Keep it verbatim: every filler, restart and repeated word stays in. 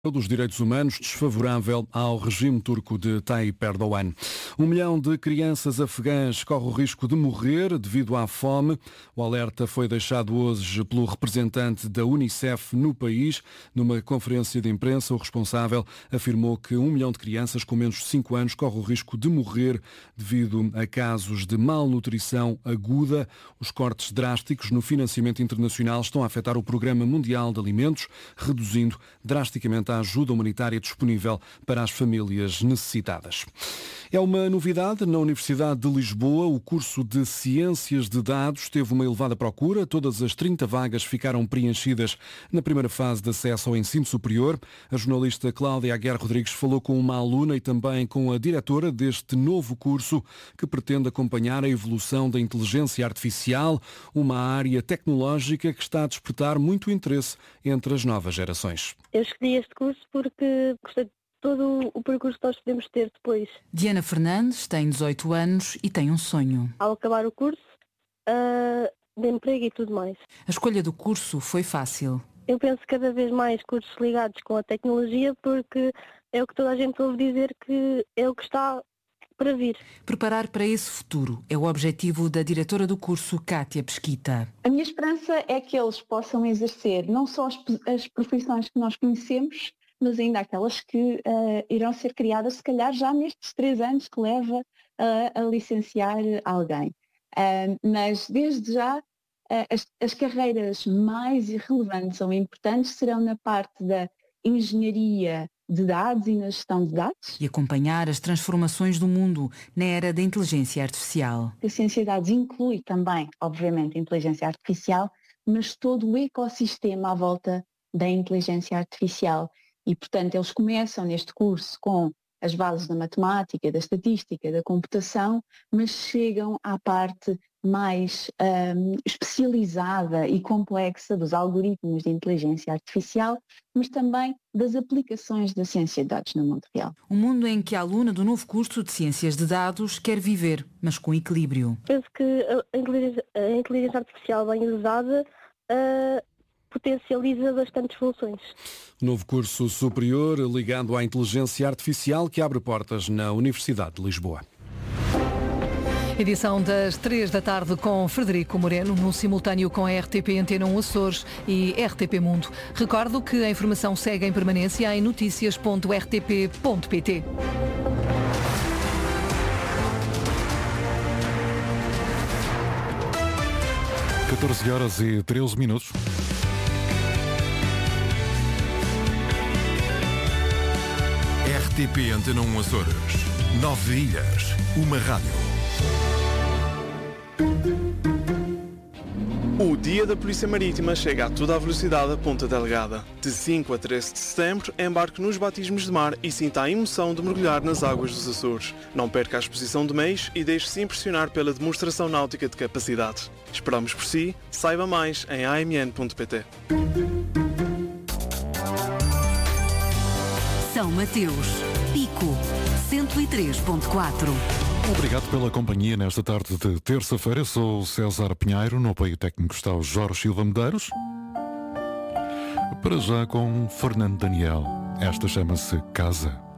dos Direitos Humanos desfavorável ao regime turco de Tayyip Erdogan. Um milhão de crianças afegãs corre o risco de morrer devido à fome. O alerta foi deixado hoje pelo representante da Unicef no país. Numa conferência de imprensa, o responsável afirmou que um milhão de crianças com menos de cinco anos corre o risco de morrer devido a casos de malnutrição aguda. Os cortes drásticos no financiamento internacional estão a afetar o Programa Mundial de Alimentos, reduzindo drasticamente a ajuda humanitária disponível para as famílias necessitadas. É uma novidade na Universidade de Lisboa. O curso de Ciências de Dados teve uma elevada procura. Todas as trinta vagas ficaram preenchidas na primeira fase de acesso ao ensino superior. A jornalista Cláudia Aguiar Rodrigues falou com uma aluna e também com a diretora deste novo curso que pretende acompanhar a evolução da inteligência artificial, uma área tecnológica que está a despertar muito interesse entre as novas gerações. Eu escolhi este curso porque gostei de todo o percurso que nós podemos ter depois. Diana Fernandes tem dezoito anos e tem um sonho. Ao acabar o curso, uh, de emprego e tudo mais. A escolha do curso foi fácil. Eu penso cada vez mais cursos ligados com a tecnologia porque é o que toda a gente ouve dizer que é o que está para vir. Preparar para esse futuro é o objetivo da diretora do curso, Cátia Pesquita. A minha esperança é que eles possam exercer não só as, as profissões que nós conhecemos, mas ainda aquelas que uh, irão ser criadas, se calhar, já nestes três anos que leva uh, a licenciar alguém. Uh, mas, desde já, uh, as, as carreiras mais relevantes ou importantes serão na parte da engenharia de dados e na gestão de dados. E acompanhar as transformações do mundo na era da inteligência artificial. A ciência de dados inclui também, obviamente, a inteligência artificial, mas todo o ecossistema à volta da inteligência artificial. E, portanto, eles começam neste curso com as bases da matemática, da estatística, da computação, mas chegam à parte mais um, especializada e complexa dos algoritmos de inteligência artificial, mas também das aplicações da ciência de dados no mundo real. Um mundo em que a aluna do novo curso de Ciências de Dados quer viver, mas com equilíbrio. Penso que a inteligência, a inteligência artificial bem usada uh, potencializa bastantes funções. Novo curso superior ligado à inteligência artificial que abre portas na Universidade de Lisboa. Edição das três da tarde com Frederico Moreno, no simultâneo com a R T P Antena um Açores e R T P Mundo. Recordo que a informação segue em permanência em noticias ponto r t p ponto p t. catorze horas e treze minutos. R T P Antena um Açores. Nove ilhas. Uma rádio. O Dia da Polícia Marítima chega a toda a velocidade a Ponta Delgada. De cinco a treze de setembro, embarque nos batismos de mar e sinta a emoção de mergulhar nas águas dos Açores. Não perca a exposição de meios e deixe-se impressionar pela demonstração náutica de capacidade. Esperamos por si. Saiba mais em a m n ponto p t. São Mateus, Pico, cento e três ponto quatro. Obrigado pela companhia nesta tarde de terça-feira. Sou César Pinheiro, no apoio técnico está o Jorge Silva Medeiros. Para já com Fernando Daniel. Esta chama-se Casa.